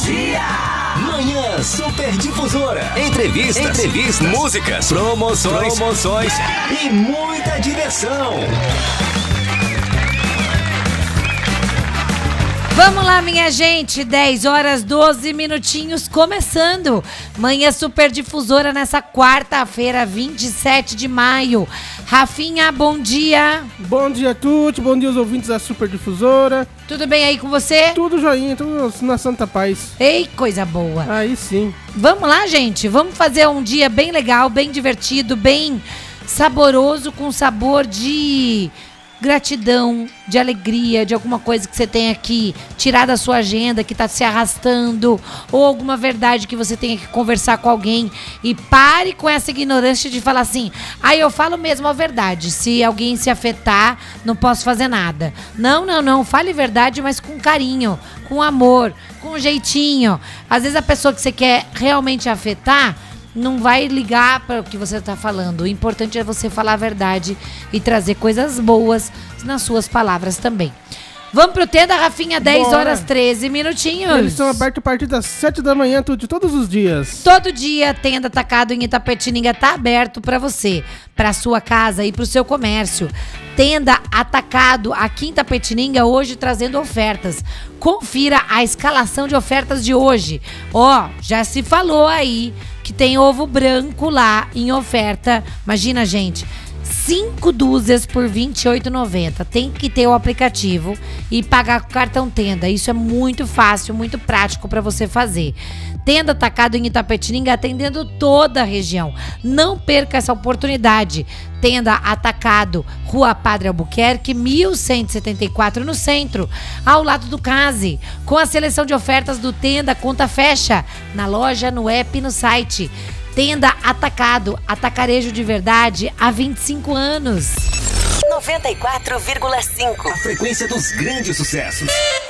dia! Manhã Super Difusora. Entrevistas, músicas, promoções e muita diversão. Vamos lá, minha gente, 10 horas 12 minutinhos, começando. Manhã Super Difusora nessa quarta-feira, 27 de maio. Rafinha, bom dia. Bom dia, Tuti. Bom dia aos ouvintes da Super Difusora. Tudo bem aí com você? Tudo joinha, tudo na santa paz. Ei, coisa boa. Aí sim. Vamos lá, gente. Vamos fazer um dia bem legal, bem divertido, bem saboroso, com sabor de gratidão, de alegria, de alguma coisa que você tenha que tirar da sua agenda, que tá se arrastando, ou alguma verdade que você tenha que conversar com alguém. E pare com essa ignorância de falar assim: eu falo mesmo a verdade, se alguém se afetar, não posso fazer nada. Não, fale verdade, mas com carinho, com amor, com jeitinho. Às vezes a pessoa que você quer realmente afetar não vai ligar para o que você está falando. O importante é você falar a verdade e trazer coisas boas nas suas palavras também. Vamos pro Tenda, Rafinha, 10 horas 13 minutinhos. Eles estão abertos a partir das 7 da manhã, tudo, todos os dias. Todo dia, Tenda Atacado em Itapetininga tá aberto para você, para sua casa e pro seu comércio. Tenda Atacado aqui em Itapetininga, hoje trazendo ofertas. Confira a escalação de ofertas de hoje. Já se falou aí que tem ovo branco lá em oferta. Imagina, gente, 5 dúzias por R$ 28,90. Tem que ter o aplicativo e pagar com cartão Tenda. Isso é muito fácil, muito prático para você fazer. Tenda Atacado em Itapetininga, atendendo toda a região. Não perca essa oportunidade. Tenda Atacado, Rua Padre Albuquerque, 1174 no centro, ao lado do Case. Com a seleção de ofertas do Tenda, conta fecha na loja, no app e no site. Tenda Atacado, atacarejo de verdade há 25 anos. 94,5. A frequência dos grandes sucessos.